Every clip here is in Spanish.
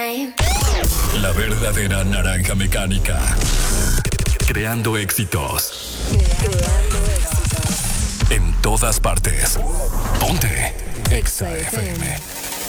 time. La verdadera naranja mecánica. Creando éxitos. En todas partes. Ponte Exa FM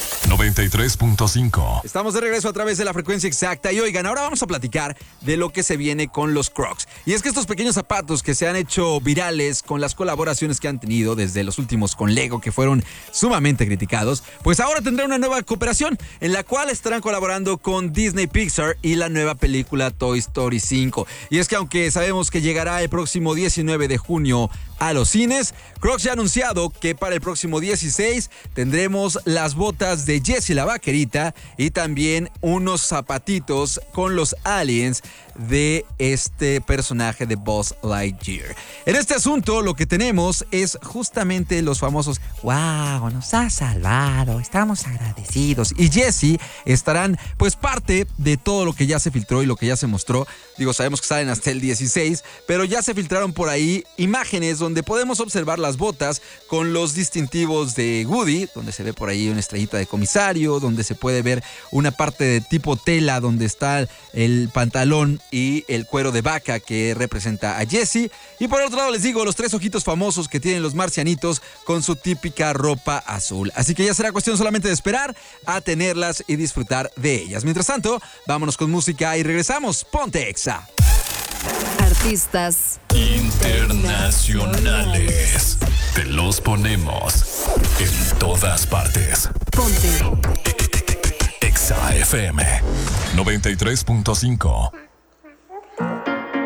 93.5. Estamos de regreso a través de la frecuencia exacta y oigan, ahora vamos a platicar de lo que se viene con los Crocs. Y es que estos pequeños zapatos que se han hecho virales con las colaboraciones que han tenido desde los últimos con Lego, que fueron sumamente criticados, pues ahora tendrán una nueva cooperación en la cual estarán colaborando con Disney Pixar y la nueva película Toy Story 5. Y es que aunque sabemos que llegará el próximo 19 de junio a los cines, Crocs ya ha anunciado que para el próximo 16 tendremos las botas de Jessie la Vaquerita y también unos zapatitos con los aliens de este personaje de Buzz Lightyear. En este asunto lo que tenemos es justamente los famosos "wow, nos ha salvado, estamos agradecidos", y Jessie estarán pues parte de todo lo que ya se filtró y lo que ya se mostró. Digo, sabemos que salen hasta el 16, pero ya se filtraron por ahí imágenes donde podemos observar las botas con los distintivos de Woody, donde se ve por ahí una estrellita de comisario, donde se puede ver una parte de tipo tela donde está el pantalón y el cuero de vaca que representa a Jessie. Y por otro lado les digo, los 3 ojitos famosos que tienen los marcianitos con su típica ropa azul. Así que ya será cuestión solamente de esperar a tenerlas y disfrutar de ellas. Mientras tanto, vámonos con música y regresamos. Ponte Exa. Artistas internacionales. Te los ponemos en todas partes. Ponte Exa FM 93.5.